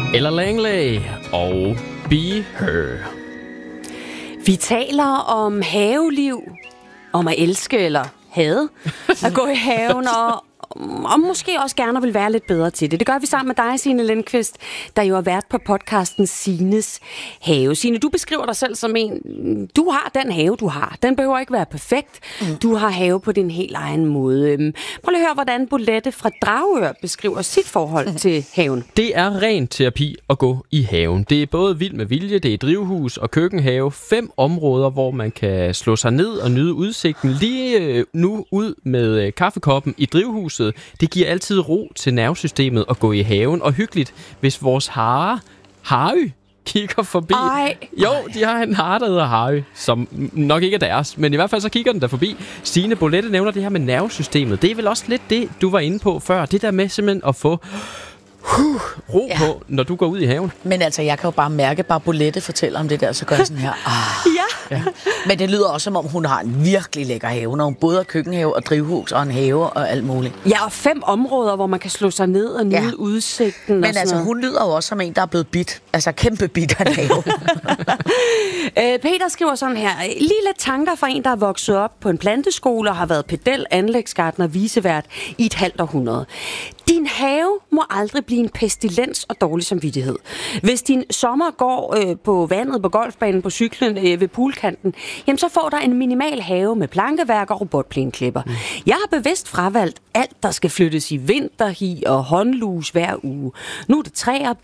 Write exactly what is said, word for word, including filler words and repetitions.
Ella Langley og Be Her. Vi taler om haveliv, om at elske eller hade, at gå i haven og, og måske også gerne vil være lidt bedre til det. Det gør vi sammen med dig, Signe Lindqvist, der jo er vært på podcasten Signes Have. Signe, du beskriver dig selv som en, du har den have, du har. Den behøver ikke være perfekt. Mm. Du har have på din helt egen måde. Prøv lige at høre, hvordan Bolette fra Dragør beskriver sit forhold mm. til haven. Det er ren terapi at gå i haven. Det er både vild med vilje, det er drivhus og køkkenhave. Fem områder, hvor man kan slå sig ned og nyde udsigten. Lige nu ud med kaffekoppen i drivhuset. Det giver altid ro til nervesystemet at gå i haven. Og hyggeligt, hvis vores hare, Harry, kigger forbi. Ej. Jo, de har en hare, der hedder Harry, som nok ikke er deres, men i hvert fald så kigger den der forbi. Signe, Bolette nævner det her med nervesystemet. Det er vel også lidt det, du var inde på før. Det der med simpelthen at få huh, ro ja. på, når du går ud i haven. Men altså, jeg kan jo bare mærke, bare Bolette fortæller om det der, så gør jeg sådan her. Ah. Ja. ja. Men det lyder også, som om hun har en virkelig lækker have, når hun både har køkkenhave og drivhus og en have og alt muligt. Ja, og fem områder, hvor man kan slå sig ned og nyde ja. udsigten. Men og altså, noget. hun lyder jo også som en, der er blevet bidt. Altså, kæmpe bidt af en have. øh, Peter skriver sådan her. Lige lidt tanker fra en, der er vokset op på en planteskole og har været pedel, anlægsgartner, vicevært i et halvt århundrede. Din have må aldrig blive en pestilens og dårlig samvittighed. Hvis din sommer går øh, på vandet, på golfbanen, på cyklen, øh, ved poolkanten, jamen så får der en minimal have med plankeværk og robotplæneklipper. Mm. Jeg har bevidst fravalgt alt, der skal flyttes i vinterhi og håndlus hver uge. Nu er det træer,